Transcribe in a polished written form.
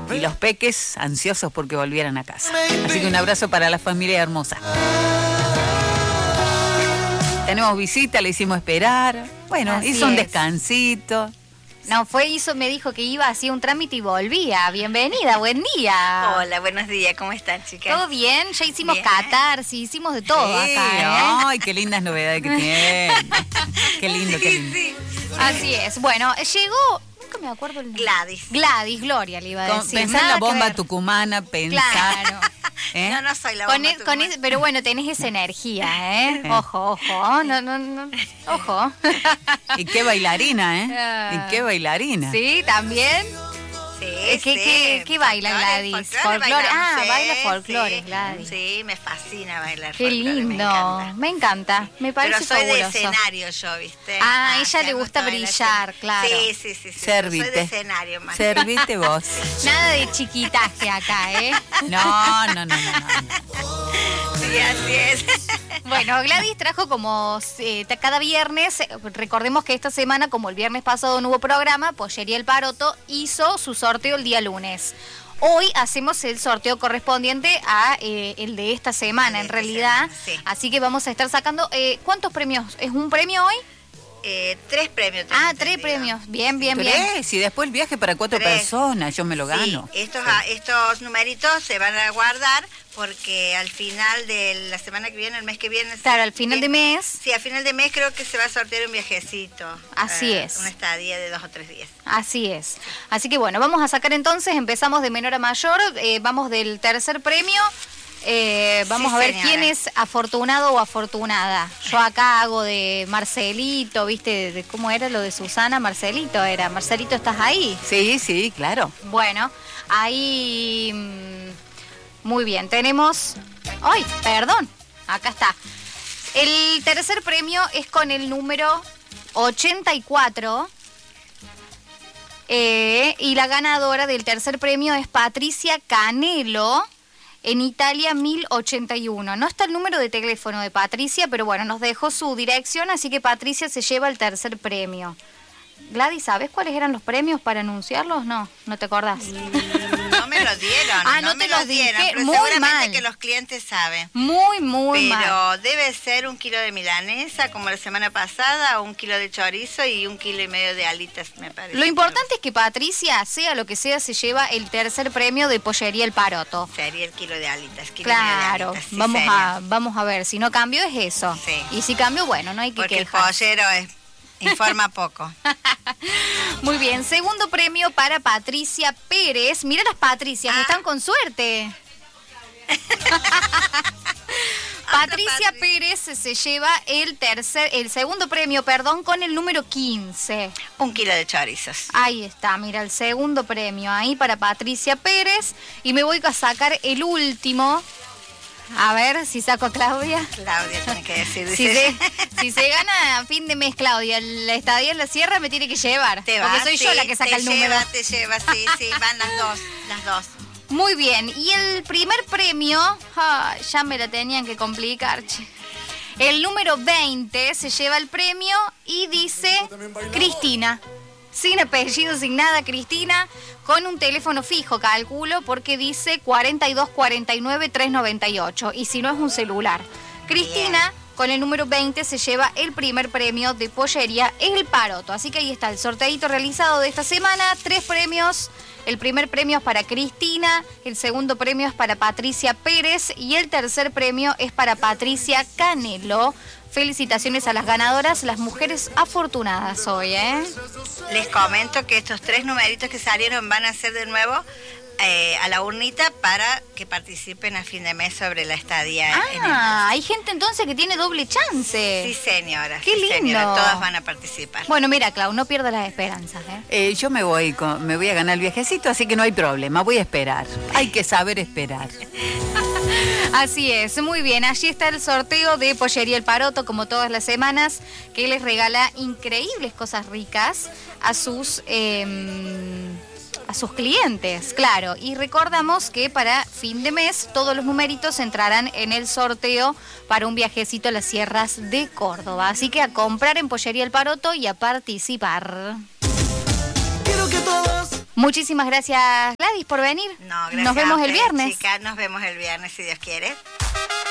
y los peques ansiosos porque volvieran a casa. Así que un abrazo para la familia hermosa. Tenemos visita, le hicimos esperar. Bueno, Así hizo un es. descansito. No, me dijo que iba, hacía un trámite y volvía. Bienvenida, buen día. Hola, buenos días, ¿cómo están, chicas? ¿Todo bien? Ya hicimos Bien. catarsis, hicimos de todo Sí, acá, ¿eh? ay, qué lindas novedades que tiene. Qué lindo, qué lindo. Sí. Así es. Bueno, llegó, nunca me acuerdo el nombre. Gladys. Gloria le iba a decir. Pensá en Nada la que bomba ver. tucumana, pensá. Claro. ¿Eh? No soy la Con bomba con tucumana. pero bueno, tenés esa energía, ¿eh? Ojo, no, ojo. Y qué bailarina, ¿eh? Ah. Y qué bailarina. Sí, también. Sí, ¿Qué baila Gladys? Folclore. bailamos, sí, Baila folclore, sí. Gladys. Sí, me fascina bailar Qué folclore, lindo. Me encanta. Me parece Pero soy de fabuloso. escenario yo, ¿viste? Ah, a ella me le gusta bailar brillar, claro. Sí. Soy de Servite. escenario más. Servite vos. Nada de chiquitaje acá, ¿eh? No. Sí, así es. Bueno, Gladys trajo como cada viernes, recordemos que esta semana, como el viernes pasado no hubo programa, Pollería El Paroto hizo su sorteo el día lunes. Hoy hacemos el sorteo correspondiente a el de esta semana, en realidad. Sí. Así que vamos a estar sacando... ¿cuántos premios? ¿Es un premio hoy? 3 premios. tengo 3 entendido. premios. Bien. 3, y después el viaje para 4 3. personas, yo me lo gano. Sí, estos numeritos se van a guardar porque al final de la semana que viene, el mes que viene... Claro, al final de mes. Sí, al final de mes creo que se va a sortear un viajecito. Así es. Una estadía de 2 o 3 días. Así es. Así que bueno, vamos a sacar entonces, empezamos de menor a mayor, vamos del tercer premio. Vamos Sí, a ver señora. quién es afortunado o afortunada. Yo acá hago de Marcelito, ¿viste? De ¿cómo era lo de Susana? Marcelito era. Marcelito, ¿estás ahí? Sí, claro. Bueno, ahí... muy bien, tenemos... ¡Ay, perdón! Acá está. El tercer premio es con el número 84. Y la ganadora del tercer premio es Patricia Canelo, en Italia 1081. No está el número de teléfono de Patricia, pero bueno, nos dejó su dirección, así que Patricia se lleva el tercer premio. Gladys, ¿sabes cuáles eran los premios para anunciarlos? No te acordás. No me lo dieron. No me te los dieron, dije. pero Muy seguramente mal. que los clientes saben. Muy mal. Pero debe ser 1 kilo de milanesa, como la semana pasada, o 1 kilo de chorizo y 1,5 kilos de alitas, me parece. Lo importante es que Patricia, sea lo que sea, se lleva el tercer premio de Pollería El Paroto. Sería el kilo de alitas. Kilo y medio de Claro, alitas, sí, vamos a ver. Si no cambio es eso. Sí. Y si cambio, bueno, no hay que Porque quejar. el pollero informa poco. Muy bien, segundo premio para Patricia Pérez. Mira las Patricias, están con suerte. Patricia Pérez se lleva el segundo premio, con el número 15. 1 kilo de chorizos. Ahí está, mira, el segundo premio ahí para Patricia Pérez. Y me voy a sacar el último. A ver si saco a Claudia. Claudia tiene que decir. Si se gana a fin de mes, Claudia, la estadía en la sierra me tiene que llevar. Te porque va, soy yo sí, la que saca te el número. Te lleva, sí, van las dos. Muy bien, y el primer premio, ya me la tenían que complicar, che. El número 20 se lleva el premio y dice Cristina. Sin apellido, sin nada, Cristina, con un teléfono fijo, calculo, porque dice 4249-398. Y si no, es un celular. Cristina, Bien. con el número 20, se lleva el primer premio de Pollería El Paroto. Así que ahí está el sorteito realizado de esta semana. 3 premios. El primer premio es para Cristina, el segundo premio es para Patricia Pérez y el tercer premio es para Patricia Canelo. Felicitaciones a las ganadoras, las mujeres afortunadas hoy, ¿eh? Les comento que estos 3 numeritos que salieron van a ser de nuevo a la urnita para que participen a fin de mes sobre la estadía en el... Hay gente entonces que tiene doble chance. Sí, señora. Qué sí, lindo. señora, todas van a participar. Bueno, mira, Clau, no pierdas las esperanzas, ¿eh? Yo me voy a ganar el viajecito, así que no hay problema, voy a esperar. Hay que saber esperar. Así es, muy bien. Allí está el sorteo de Pollería El Paroto, como todas las semanas, que les regala increíbles cosas ricas a sus clientes, claro. Y recordamos que para fin de mes todos los numeritos entrarán en el sorteo para un viajecito a las sierras de Córdoba. Así que a comprar en Pollería El Paroto y a participar. Quiero que todos Muchísimas gracias, Gladys, por venir. No, gracias. Nos vemos a el ustedes, viernes. Chicas, nos vemos el viernes si Dios quiere.